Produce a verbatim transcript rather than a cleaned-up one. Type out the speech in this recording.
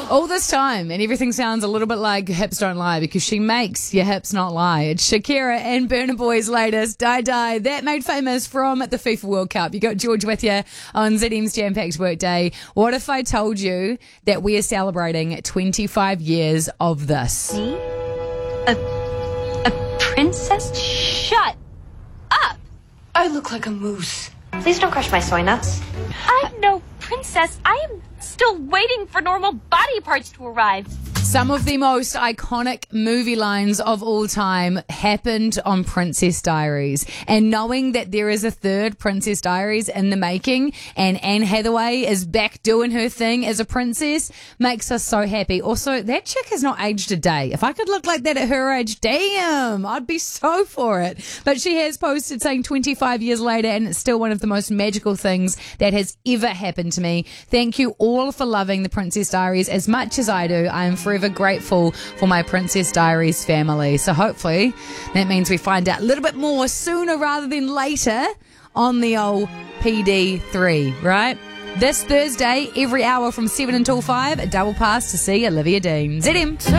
All this time, and everything sounds a little bit like Hips Don't Lie because she makes your hips not lie. It's Shakira and Burna Boy's latest, Die Die. That made famous from the FIFA World Cup. You got George with you on Z M's Jam-Packed Workday. What if I told you that we are celebrating twenty-five years of this? Me? A, a princess? Shut up! I look like a moose. Please don't crush my soy nuts. I'm no princess. I am still waiting for normal body parts to arrive. Some of the most iconic movie lines of all time happened on Princess Diaries. And knowing that there is a third Princess Diaries in the making and Anne Hathaway is back doing her thing as a princess makes us so happy. Also, that chick has not aged a day. If I could look like that at her age, damn, I'd be so for it. But she has posted saying twenty-five years later, and it's still one of the most magical things that has ever happened to me. Thank you all for loving the Princess Diaries as much as I do. I am forever grateful for my Princess Diaries family. So hopefully that means we find out a little bit more sooner rather than later on the old P D three, right? This Thursday, every hour from seven until five, a double pass to see Olivia Dean. Z M.